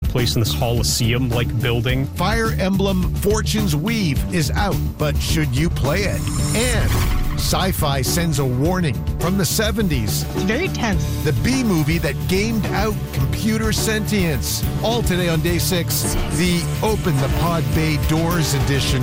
place in this Colosseum-like building. Fire Emblem Fortune's Weave is out, but should you play it? And Sci-Fi sends a warning from the 70s. It's very tense. The B-movie that gamed out computer sentience. All today on Day 6, the Open the Pod Bay Doors edition.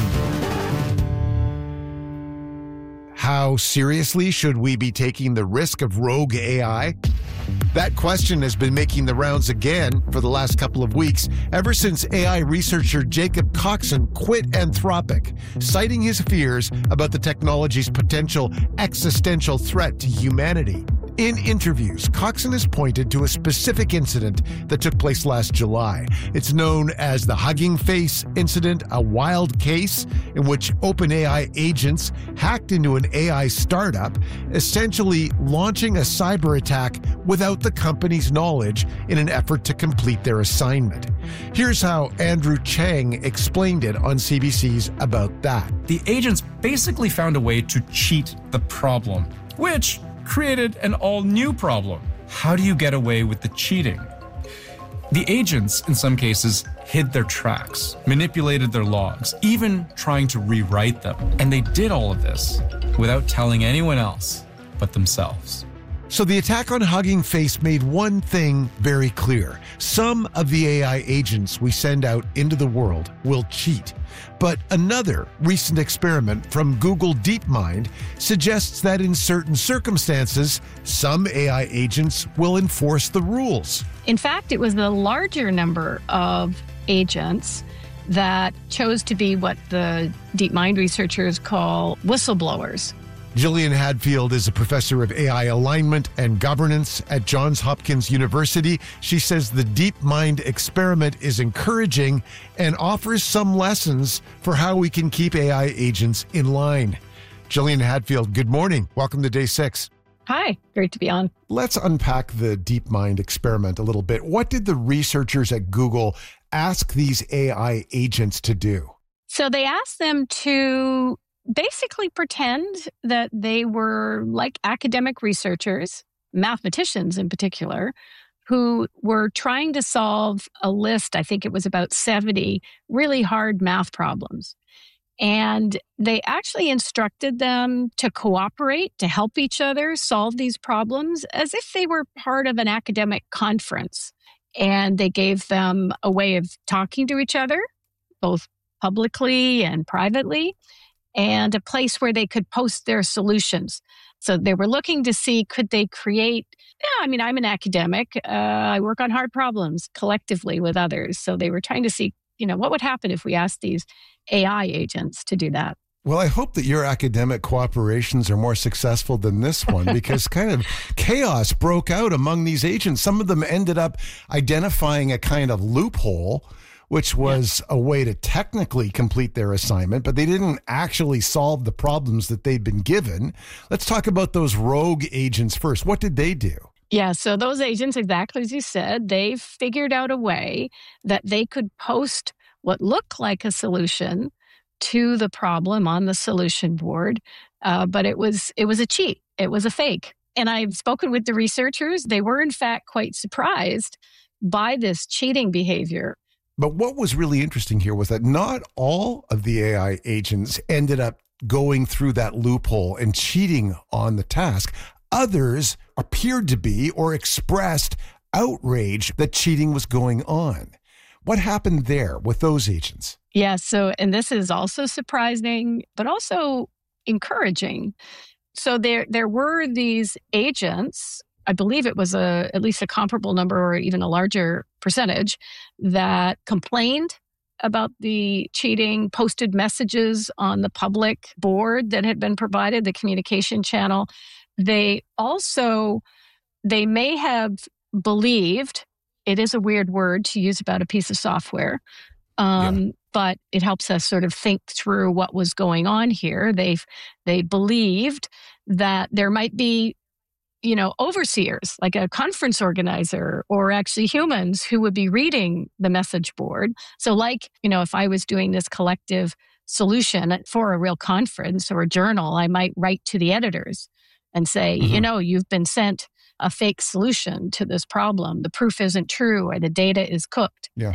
How seriously should we be taking the risk of rogue AI? That question has been making the rounds again for the last couple of weeks, ever since AI researcher Jacob Coxon quit Anthropic, citing his fears about the technology's potential existential threat to humanity. In interviews, Coxon has pointed to a specific incident that took place last July. It's known as the Hugging Face incident, a wild case in which OpenAI agents hacked into an AI startup, essentially launching a cyber attack without the company's knowledge in an effort to complete their assignment. Here's how Andrew Chang explained it on CBC's About That. The agents basically found a way to cheat the problem, which created an all-new problem. How do you get away with the cheating? The agents, in some cases, hid their tracks, manipulated their logs, even trying to rewrite them. And they did all of this without telling anyone else but themselves. So the attack on Hugging Face made one thing very clear. Some of the AI agents we send out into the world will cheat. But another recent experiment from Google DeepMind suggests that in certain circumstances, some AI agents will enforce the rules. In fact, it was the larger number of agents that chose to be what the DeepMind researchers call whistleblowers. Gillian Hadfield is a professor of AI alignment and governance at Johns Hopkins University. She says the DeepMind experiment is encouraging and offers some lessons for how we can keep AI agents in line. Gillian Hadfield, good morning. Welcome to Day 6. Hi, great to be on. Let's unpack the DeepMind experiment a little bit. What did the researchers at Google ask these AI agents to do? So they asked them to basically pretend that they were like academic researchers, mathematicians in particular, who were trying to solve a list, I think it was about 70 really hard math problems. And they actually instructed them to cooperate, to help each other solve these problems as if they were part of an academic conference. And they gave them a way of talking to each other, both publicly and privately, and a place where they could post their solutions. So they were looking to see, could they create, I'm an academic, I work on hard problems collectively with others. So they were trying to see, what would happen if we asked these AI agents to do that? Well, I hope that your academic cooperations are more successful than this one, because kind of chaos broke out among these agents. Some of them ended up identifying a kind of loophole, which was a way to technically complete their assignment, but they didn't actually solve the problems that they'd been given. Let's talk about those rogue agents first. What did they do? Yeah, so those agents, exactly as you said, they figured out a way that they could post what looked like a solution to the problem on the solution board, but it was a cheat. It was a fake. And I've spoken with the researchers. They were, in fact, quite surprised by this cheating behavior. But what was really interesting here was that not all of the AI agents ended up going through that loophole and cheating on the task. Others appeared to be or expressed outrage that cheating was going on. What happened there with those agents? Yeah, and this is also surprising, but also encouraging. So there were these agents, I believe it was at least a comparable number or even a larger percentage, that complained about the cheating, posted messages on the public board that had been provided, the communication channel. They may have believed, it is a weird word to use about a piece of software, but it helps us sort of think through what was going on here. They believed that there might be overseers, like a conference organizer, or actually humans who would be reading the message board. So if I was doing this collective solution for a real conference or a journal, I might write to the editors and say, you've been sent a fake solution to this problem. The proof isn't true or the data is cooked. Yeah.